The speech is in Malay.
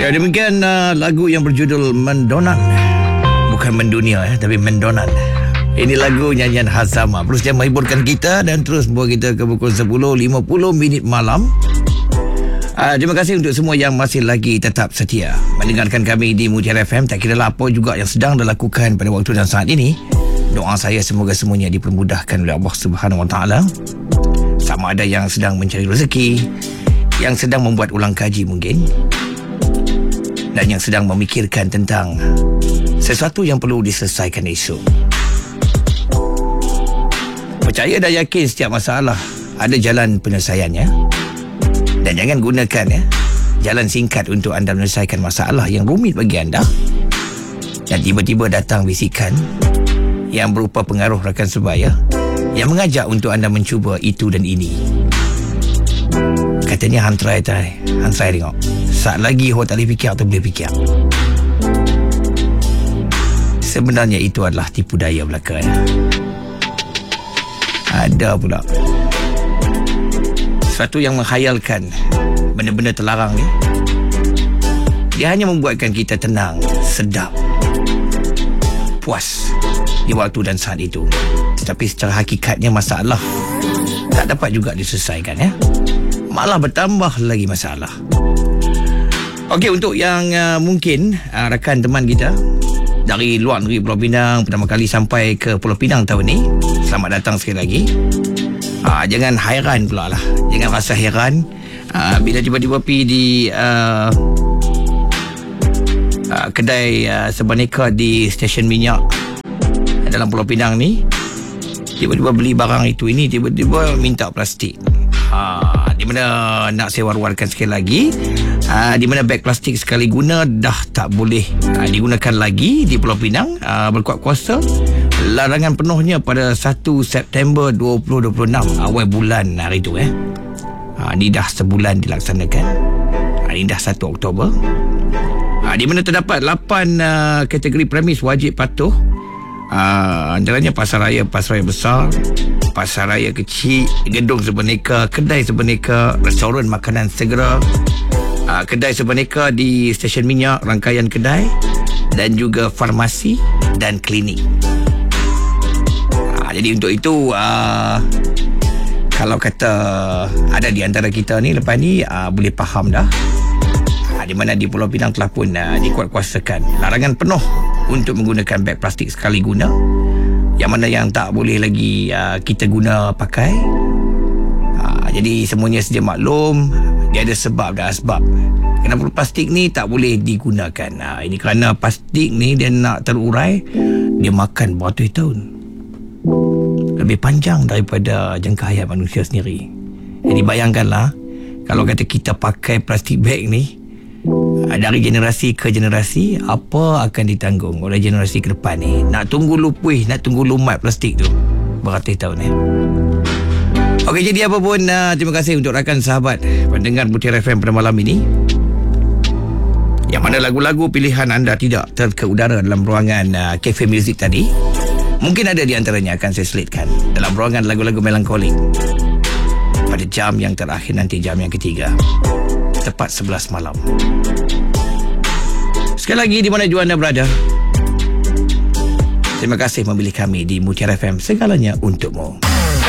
Ya, demikian lagu yang berjudul Mendonan. Bukan mendunia tapi Mendonan. Ini lagu nyanyian Hazama. Terus dia menghiburkan kita dan terus bawa kita ke pukul 10.50 malam. Terima kasih untuk semua yang masih lagi tetap setia mendengarkan kami di Mutiara FM. Tak kira apa juga yang sedang dilakukan pada waktu dan saat ini. Doa saya semoga semuanya dipermudahkan oleh Allah Subhanahu Wa Taala. Sama ada yang sedang mencari rezeki, yang sedang membuat ulang kaji mungkin, dan yang sedang memikirkan tentang sesuatu yang perlu diselesaikan esok. Percaya dan yakin setiap masalah ada jalan penyelesaiannya. Dan jangan gunakan jalan singkat untuk anda menyelesaikan masalah yang rumit bagi anda. Dan tiba-tiba datang bisikan yang berupa pengaruh rakan sebaya yang mengajak untuk anda mencuba itu dan ini. Katanya hang try tengok. Saat lagi awak tak boleh fikir atau boleh fikir. Sebenarnya itu adalah tipu daya belaka. Ada pula sesuatu yang menghayalkan benda-benda terlarang ni. Dia hanya membuatkan kita tenang, sedap, puas di waktu dan saat itu. Tetapi secara hakikatnya masalah tak dapat juga diselesaikan, malah bertambah lagi masalah. Okey, untuk yang mungkin rakan teman kita dari luar negeri Pulau Pinang pertama kali sampai ke Pulau Pinang tahun ni, selamat datang sekali lagi. Jangan hairan pula lah. Jangan rasa heran bila tiba-tiba pergi di kedai sebaneka di stesen minyak dalam Pulau Pinang ni. Tiba-tiba beli barang itu ini, tiba-tiba minta plastik. Di mana nak saya war-warkan sekali lagi, di mana beg plastik sekali guna dah tak boleh digunakan lagi di Pulau Pinang. Berkuat kuasa larangan penuhnya pada 1 September 2026, awal bulan hari tu. Ni dah sebulan dilaksanakan. Ini dah 1 Oktober. Di mana terdapat 8 kategori premis wajib patuh. Antaranya pasaraya besar, pasaraya kecil, gedung sebaneka, kedai sebaneka, restoran makanan segera, kedai sebaneka di stesen minyak, rangkaian kedai, dan juga farmasi dan klinik. Jadi untuk itu kalau kata ada di antara kita ni lepas ni boleh faham dah, di mana di Pulau Pinang telah pun dikuatkuasakan larangan penuh untuk menggunakan beg plastik sekali guna, yang mana yang tak boleh lagi kita guna pakai. Jadi semuanya sedia maklum, dia ada sebab dan asbab kenapa plastik ni tak boleh digunakan. Ini kerana plastik ni dia nak terurai, dia makan beratus tahun, lebih panjang daripada jangka hayat manusia sendiri. Jadi bayangkanlah kalau kata kita pakai plastik bag ni dari generasi ke generasi, apa akan ditanggung oleh generasi ke depan ni. Nak tunggu lupuh, nak tunggu lumat plastik tu beratus tahun ni. Okey, jadi apa pun terima kasih untuk rakan sahabat pendengar Mutiara FM pada malam ini, yang mana lagu-lagu pilihan anda tidak terke udara dalam ruangan Cafe Music tadi. Mungkin ada di antaranya akan saya selitkan dalam ruangan lagu-lagu melankolik pada jam yang terakhir nanti, jam yang ketiga, tepat 11 malam. Sekali lagi, di mana jua anda berada, terima kasih memilih kami di Mutiara FM, segalanya untukmu.